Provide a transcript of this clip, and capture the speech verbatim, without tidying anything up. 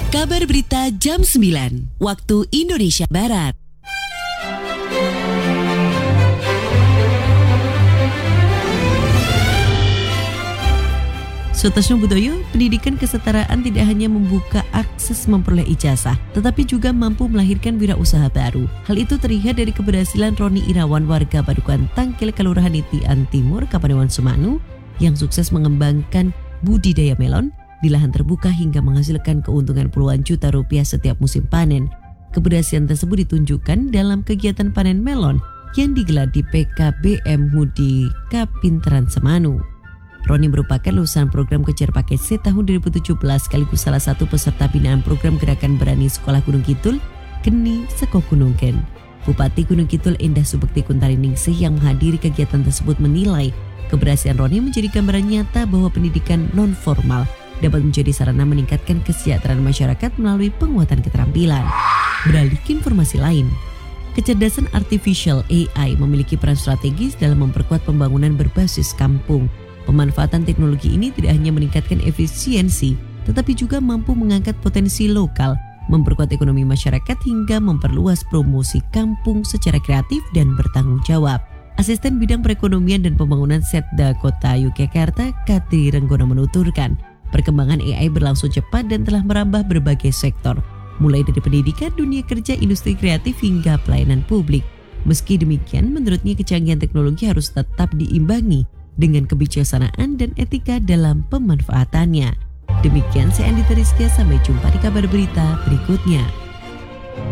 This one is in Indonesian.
Kabar Berita Jam sembilan, waktu Indonesia Barat. Sutasno Budoyo, pendidikan kesetaraan tidak hanya membuka akses memperoleh ijazah, tetapi juga mampu melahirkan wirausaha baru. Hal itu terlihat dari keberhasilan Roni Irawan, warga Padukuhan Tangkil, Kelurahan Itian Timur, Kapanewon Semanu, yang sukses mengembangkan budidaya melon di lahan terbuka hingga menghasilkan keuntungan puluhan juta rupiah setiap musim panen. Keberhasilan tersebut ditunjukkan dalam kegiatan panen melon yang digelar di P K B M Hudi Kapinteran Semanu. Roni merupakan lulusan program Kejar Paket C tahun dua ribu tujuh belas sekaligus salah satu peserta binaan program Gerakan Berani Sekolah Gunung Kidul, Geni Seko Gunung Ken. Bupati Gunung Kidul Endah Subekti Kuntaringningsih yang menghadiri kegiatan tersebut menilai keberhasilan Roni menjadi gambaran nyata bahwa pendidikan non-formal dapat menjadi sarana meningkatkan kesejahteraan masyarakat melalui penguatan keterampilan. Beralih ke informasi lain, kecerdasan artificial A I memiliki peran strategis dalam memperkuat pembangunan berbasis kampung. Pemanfaatan teknologi ini tidak hanya meningkatkan efisiensi, tetapi juga mampu mengangkat potensi lokal, memperkuat ekonomi masyarakat hingga memperluas promosi kampung secara kreatif dan bertanggung jawab. Asisten Bidang Perekonomian dan Pembangunan Setda Kota Yogyakarta, Katri Renggona menuturkan, perkembangan A I berlangsung cepat dan telah merambah berbagai sektor, mulai dari pendidikan, dunia kerja, industri kreatif hingga pelayanan publik. Meski demikian, menurutnya kecanggihan teknologi harus tetap diimbangi dengan kebijaksanaan dan etika dalam pemanfaatannya. Demikian saya Andi Teriskia, sampai jumpa di kabar berita berikutnya.